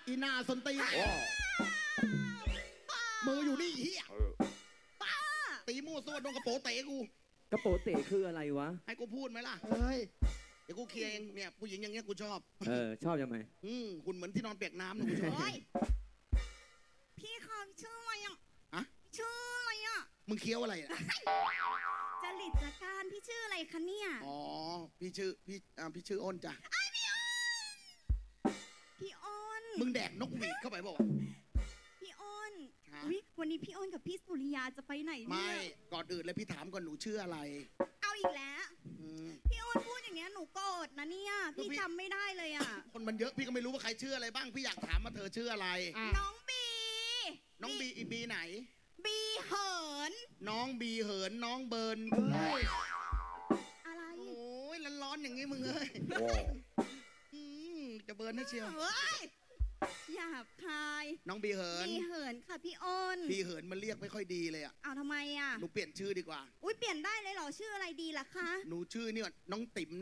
อีนาสนตีมืออยู่นี่เฮียป้าตีมั่วซั่วโดนกระโปเตะกูกระโปเตะคืออะไรวะให้กูพูดไหมล่ะเฮ้ยเดี๋ยวกูเคลียร์เองเนี่ยผู้หญิงอย่างเงี้ยกูชอบชอบยังไงคุณเหมือนที่นอนเปียกน้ำนะกูชอบโอ้ยพี่คะชื่ออะไรอ่ะอะชื่ออะไรอ่ะมึงเคี้ยวอะไรอ่ะจริตจักรพี่ชื่ออะไรคะเนี่ยอ๋อพี่ชื่ออ้นจ้ะพี่อ้นมึงแดกนกหวีดเข้าไปบอกพี่อ้นฮะอุ๊ยวันนี้พี่อ้นกับพี่สุริยาจะไปไหนเนี่ไม่ยก่อนอื่นเลยพี่ถามก่อนหนูชื่ออะไรเอาอีกแล้วอืมพี่อ้นพูดอย่างเงี้ยหนูโกรธนะเนี่ยพี่จำไม่ได้เลยอ่ะคนมันเยอะพี่ก็ไม่รู้ว่าใครชื่ออะไรบ้างพี่อยากถามว่าเธอชื่ออะไรน้องบีน้องบีอีบีไหนบีเหินน้องบีเหินน้องเบิร์นอะไรโอ้ยร้อนๆอย่างงี้มึงเอ้ยจะเบิร์นให้เชียวเฮ้ยหยาบคายน้องบีเหินบีเหินค่ะพี่อ้นบีเหินมันเรียกไม่ค่อยดีเลยอ่ะเอาทำไมอ่ะหนูเปลี่ยนชื่อดีกว่าอุ้ยเปลี่ยนได้เลยเหรอชื่ออะไรดีล่ะคะหนูชื่อนี่ก่อนน้องติ๋ม